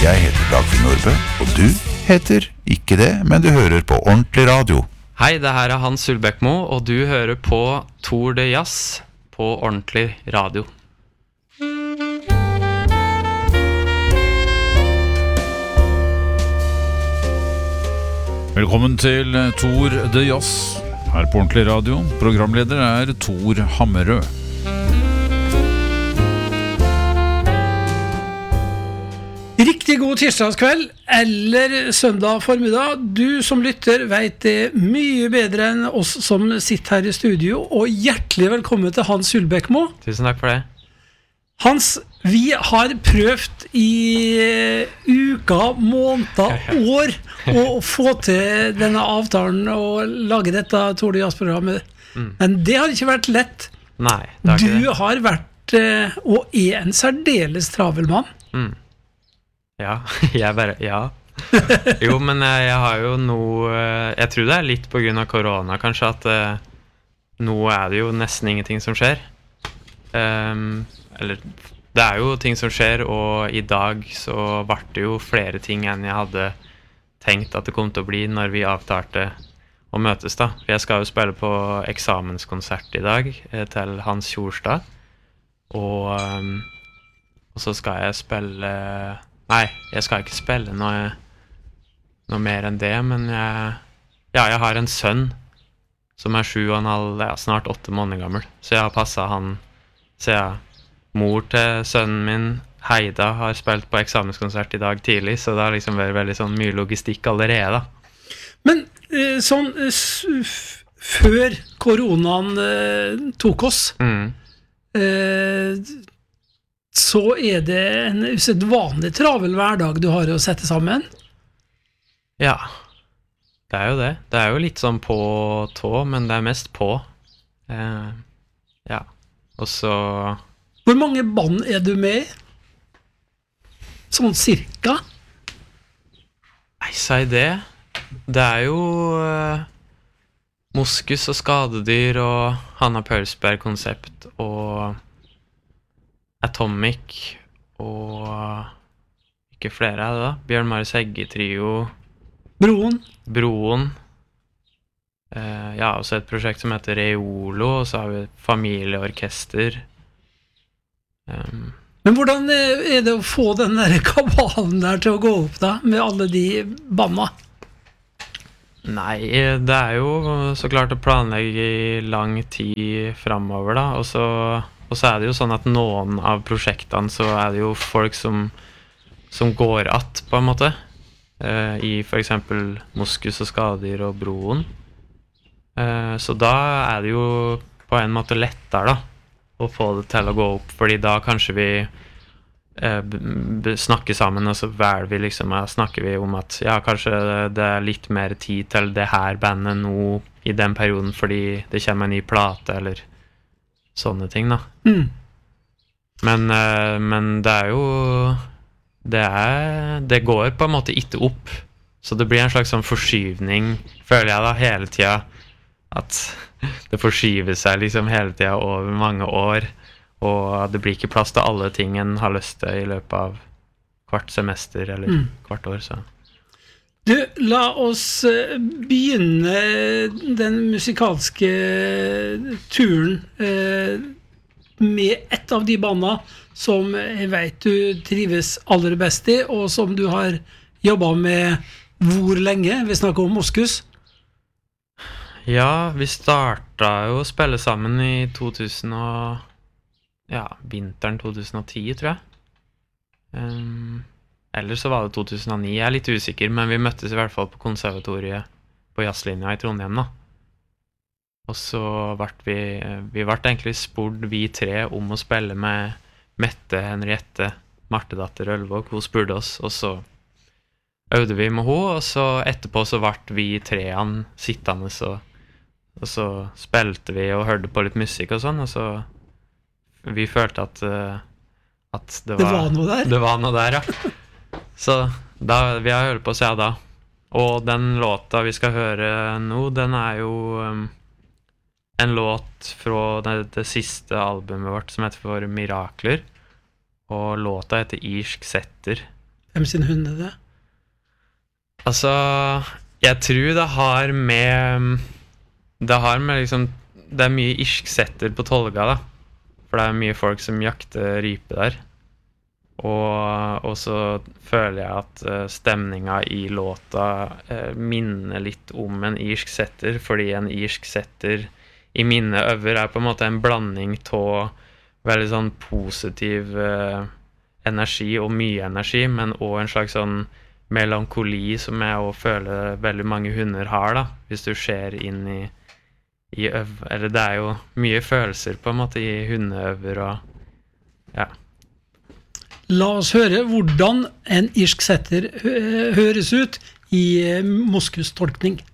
Jeg heter Dagfinn Nordbø, og du heter ikke det, men du hører på Ordentlig Radio. Hei, det her er Hans Sulbekmo, og du hører på Tour de Jazz på Ordentlig Radio. Velkommen til Tour de Jazz her på Ordentlig Radio. Programleder er Tor Hammerød. Riktig god tirsdagskveld eller søndag formiddag. Du som lytter vet det mye bedre enn oss som sitter her i studio, og hjertelig velkommen til Hans Sulbekmo. Tusen takk for det. Hans, vi har prøvd i uker, måneder, år å få til denne avtalen og lage dette Tour de Jazz-programmet. Men det har ikke vært lett. Nei, det har ikke det. Du har vært og er en særdeles travel mann. Ja, ja. Jo, men jeg har jo noe. Jeg tror det er litt på grunn av korona, kanskje, at nå er det jo nesten ingenting som skjer. Eller det er jo ting som skjer, og i dag så ble det jo flere ting enn jeg hadde tenkt at det kom til å bli når vi avtalte å møtes da. For jeg skal jo spille på eksamenskonsert i dag til Hans Kjorstad, og så skal jeg spille. Nei, jeg skal ikke spille noe mer enn det, men jeg har en sønn som er 7,5, snart 8 måneder gammel, så jeg har passet han. Så mor til sønnen min, Heida, har spilt på eksamenskonsert i dag tidlig, så det har liksom vært veldig sånn mye logistikk allerede da. Men sånn før koronaen tok oss, så er det en usedvanlig travel hverdag du har å sette sammen? Ja, det er jo det. Det er jo litt sånn på tå, men det er mest på. Ja, og så. Hvor mange band er du med i? Sånn cirka? Nei, si det. Det er jo Moskus og Skadedyr og Hanna Pølsberg-konsept og Atomic og ikke flere er det da. Bjørn Marius Hegge-trio. Broen. Ja, også et prosjekt som heter Reolo, og så har vi familieorkester. Men hvordan er det å få den der kabalen der til å gå opp da, med alle de banda? Nei, det er jo så klart å planlegge i lang tid fremover da, og så er det jo sånn at noen av prosjektene så er det jo folk som går att på en måte, i for eksempel Moskus og Skadedyr og Broen. Så da er det jo på en måte lettere da, å få det til å gå opp, fordi da kanskje vi snakker sammen, og så snakker vi om at ja, kanskje det er litt mer tid til det her bandet nå i den perioden, fordi det kommer en ny plate, eller sånne ting da. Men det er jo det går på en måte ikke opp, så det blir en slags sånn forskyvning, føler jeg da, hele tiden, at det forskyver seg liksom hele tiden over mange år, og det blir ikke plass til alle ting en har lyst til i løpet av hvert semester eller hvert år, så. Du, la oss begynne den musikalske turen med et av de banda som jeg vet du trives aller best i, og som du har jobbet med hvor lenge? Vi snakker om Moskus. Ja, vi startet jo å spille sammen i vinteren 2010, tror jeg. Eller så var det 2009, jeg er litt usikker, men vi møttes i hvert fall på konservatoriet på jazzlinja i Trondheim da. Og så ble vi egentlig spurt, vi tre, om å spille med Mette, Henriette, Martedatter Ølvåg. Hun spurte oss, og så øvde vi med henne, og så etterpå så ble vi treene sittende, og så spilte vi og hørte på litt musikk og sånn, og så vi følte at det var noe der. Det var noe der, ja. Så da, vi har hørt på siden da. Og den låta vi skal høre nå, den er jo en låt fra det siste albumet vårt som heter For Mirakler. Og låta heter Irsk Setter. Hvem sin hund er det? Altså, jeg tror det har med liksom, det er mye irsksetter på Tolga da, for det er mye folk som jakter rype der, og så føler jeg at stemningen i låta minner litt om en irsk setter, fordi en irsk setter i mine øver på en måte en blanding av veldig sånn positiv energi og mye energi, men også en slags sånn melankoli som jeg også føler veldig mange hunder har da, hvis du ser inn i eller det er jo mye følelser på en måte i hundeøver og ja. La oss høre hvordan en irsk setter høres ut i Moskus tolkning.